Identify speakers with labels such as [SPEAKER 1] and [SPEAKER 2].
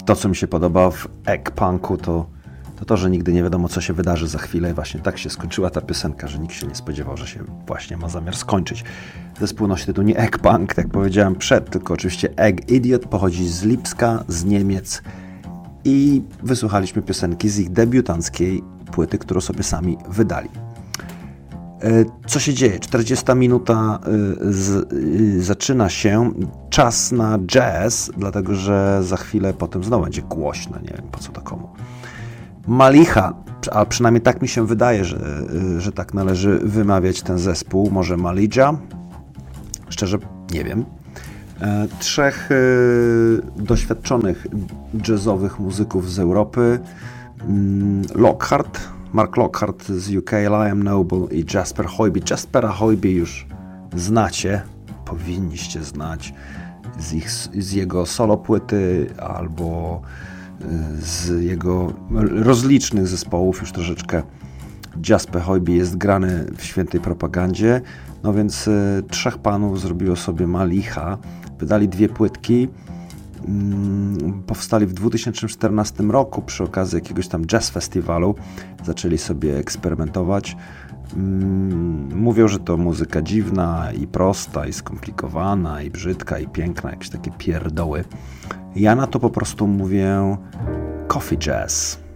[SPEAKER 1] to, co mi się podoba w Egg Punku, to, że nigdy nie wiadomo, co się wydarzy za chwilę. Właśnie tak się skończyła ta piosenka, że nikt się nie spodziewał, że się właśnie ma zamiar skończyć. Zespół nosi tytuł nie Egg Punk, tak jak powiedziałem tylko oczywiście Egg Idiot pochodzi z Lipska, z Niemiec i wysłuchaliśmy piosenki z ich debiutanckiej płyty, którą sobie sami wydali. Co się dzieje? 40 minuta zaczyna się. Czas na jazz, dlatego że za chwilę potem znowu będzie głośno. Nie wiem, po co to komu. Malicha, a przynajmniej tak mi się wydaje, że tak należy wymawiać ten zespół. Może Malidja? Szczerze nie wiem. 3 doświadczonych jazzowych muzyków z Europy. Mark Lockhart z UK, Liam Noble i Jasper Hoiby. Jaspera Hoiby już znacie, powinniście znać z jego solo płyty albo z jego rozlicznych zespołów już troszeczkę. Jasper Hoiby jest grany w świętej propagandzie, no więc 3 panów zrobiło sobie Malicha, wydali 2 płytki. Powstali w 2014 roku przy okazji jakiegoś tam jazz festiwalu. Zaczęli sobie eksperymentować. Mówią, że to muzyka dziwna i prosta, i skomplikowana, i brzydka, i piękna, jakieś takie pierdoły. Ja na to po prostu mówię coffee jazz.